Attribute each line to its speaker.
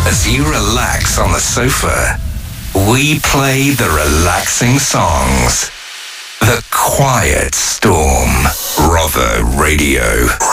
Speaker 1: As you relax on the sofa, we play the relaxing songs. The Quiet Storm. Rother Radio.